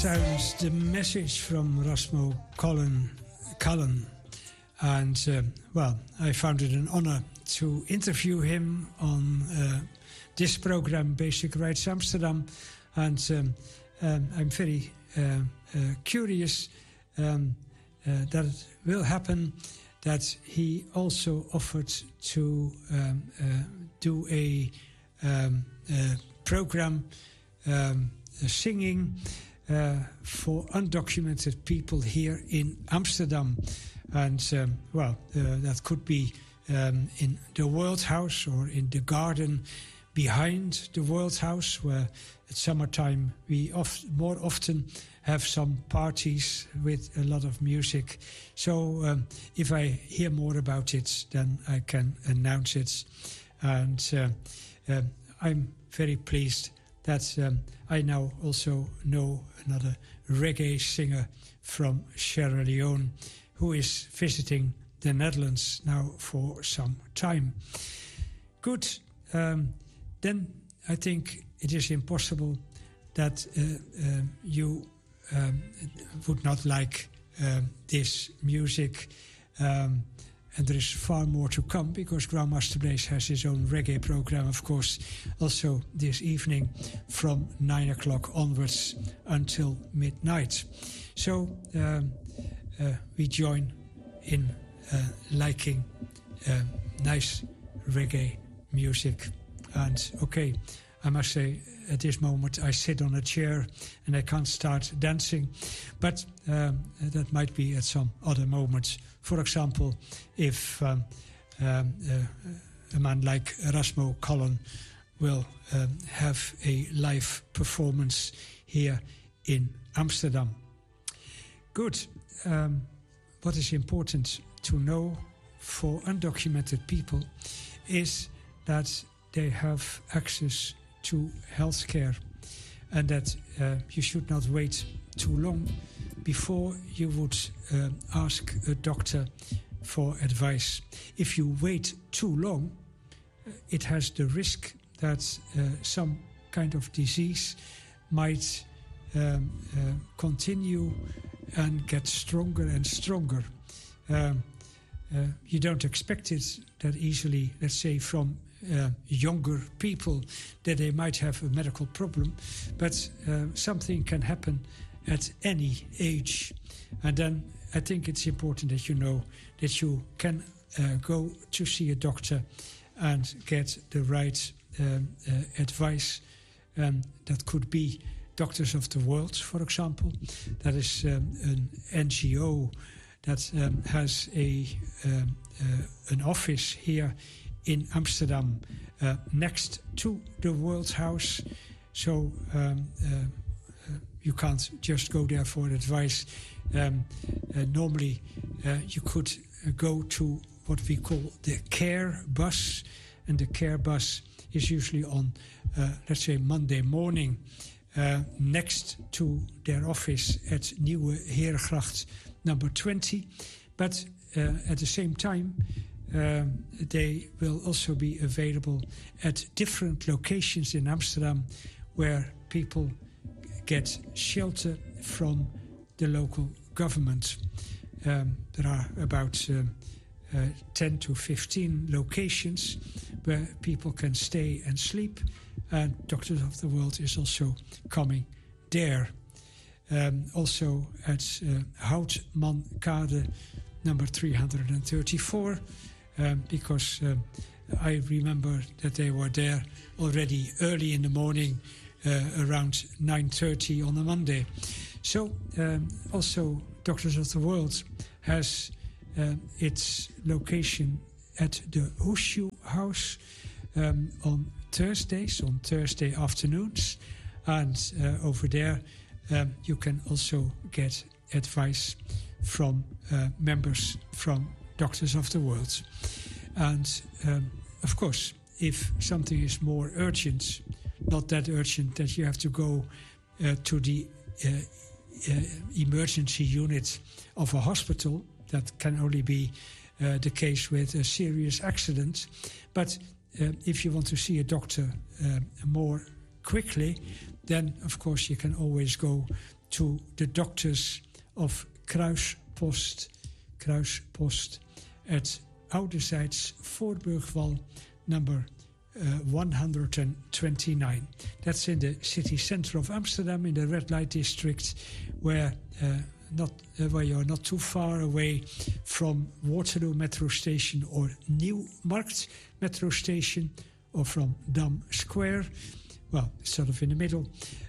Sounds the message from Rasmo Cullen. And, well, I found it an honor to interview him on this program, Basic Rights Amsterdam. And I'm very curious that it will happen, that he also offered to do a program singing for undocumented people here in Amsterdam. And, well, that could be in the World House or in the garden behind the World House, where at summertime we more often have some parties with a lot of music. So if I hear more about it, then I can announce it. And I'm very pleased that I now also know another reggae singer from Sierra Leone who is visiting the Netherlands now for some time. Good. Then I think it is impossible that you would not like this music. And there is far more to come, because Grandmaster Blaze has his own reggae program, of course, also this evening from 9 o'clock onwards until midnight. So we join in liking nice reggae music. And okay, I must say, at this moment I sit on a chair and I can't start dancing, but that might be at some other moments. For example, if a man like Rasmo Cullen will have a live performance here in Amsterdam. Good. What is important to know for undocumented people is that they have access to healthcare, and that you should not wait too long before you would ask a doctor for advice. If you wait too long, it has the risk that some kind of disease might continue and get stronger and stronger. You don't expect it that easily, let's say, from younger people, that they might have a medical problem, but something can happen at any age. And then I think it's important that you know that you can go to see a doctor and get the right advice. That could be Doctors of the World, for example. That is an NGO that has an office here in Amsterdam next to the World House. So you can't just go there for advice. Normally you could go to what we call the care bus, and the care bus is usually on, let's say, Monday morning next to their office at Nieuwe Herengracht number 20. But at the same time, they will also be available at different locations in Amsterdam where people get shelter from the local government. There are about 10 to 15 locations where people can stay and sleep, and Doctors of the World is also coming there. Also at Houtmankade number 334, because I remember that they were there already early in the morning, around 9:30 on a Monday. So also Doctors of the World has its location at the Hoesje House on Thursday afternoons, and over there you can also get advice from members from Doctors of the World. And of course, if something is more urgent, not that urgent that you have to go to the emergency unit of a hospital, that can only be the case with a serious accident. But if you want to see a doctor more quickly, then of course you can always go to the doctors of Kruispost at Ouderzijds Voorburgwal number 129. That's in the city center of Amsterdam, in the red light district, where you're not too far away from Waterloo metro station or Nieuwmarkt metro station, or from Dam Square. Well, sort of in the middle.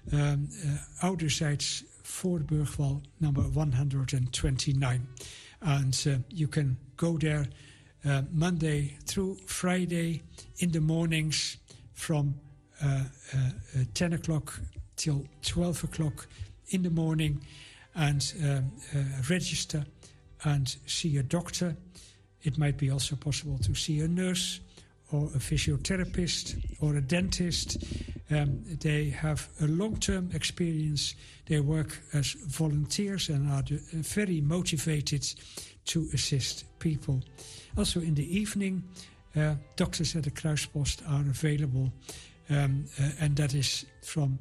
Ouderzijds Voorburgwal number 129. And you can go there Monday through Friday in the mornings from 10 o'clock till 12 o'clock in the morning, and register and see a doctor. It might be also possible to see a nurse or a physiotherapist or a dentist. They have a long-term experience. They work as volunteers and are very motivated to assist people. Also in the evening, doctors at the Kruispost are available, and that is from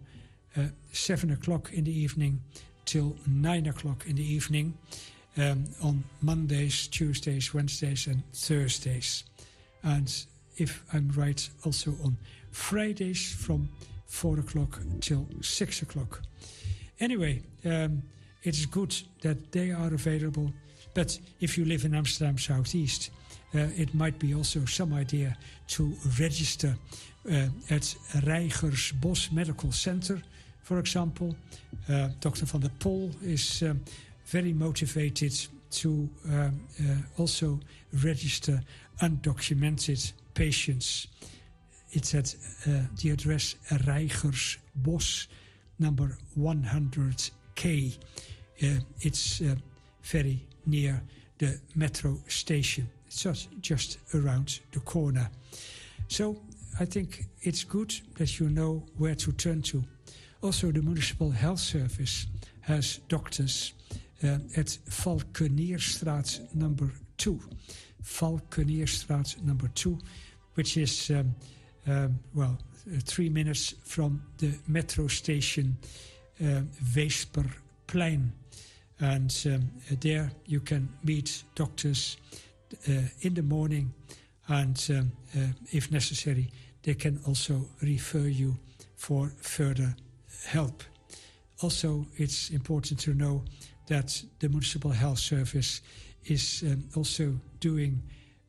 7 o'clock in the evening till 9 o'clock in the evening, on Mondays, Tuesdays, Wednesdays and Thursdays. And if I'm right, also on Fridays from 4 o'clock till 6 o'clock. Anyway, it's good that they are available, but if you live in Amsterdam Southeast, it might be also some idea to register at Reigersbos Medical Center, for example. Dr. van der Pol is very motivated to also register undocumented patients. It's at the address Reigersbos number 100K. It's very near the metro station. It's just around the corner. So I think it's good that you know where to turn to. Also, the Municipal Health Service has doctors at Valkenierstraat number 2. Valkenierstraat number 2, which is, 3 minutes from the metro station Weesperplein. And there you can meet doctors in the morning, and if necessary, they can also refer you for further help. Also, it's important to know that the Municipal Health Service is also doing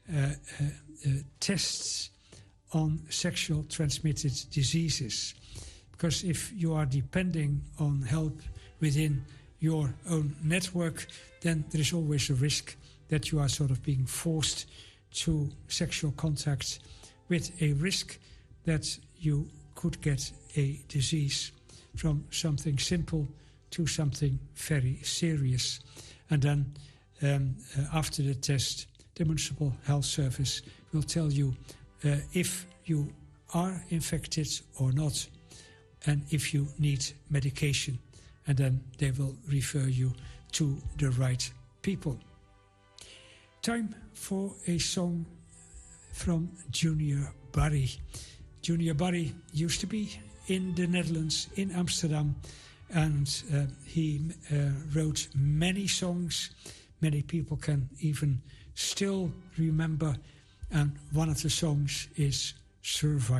tests on sexual transmitted diseases. Because if you are depending on help within your own network, then there is always a risk that you are sort of being forced to sexual contact, with a risk that you could get a disease from something simple to something very serious. And then after the test, the Municipal Health Service will tell you if you are infected or not, and if you need medication. And then they will refer you to the right people. Time for a song from Junior Barry. Junior Barry used to be in the Netherlands, in Amsterdam, and he wrote many songs. Many people can even still remember, and one of the songs is Survive.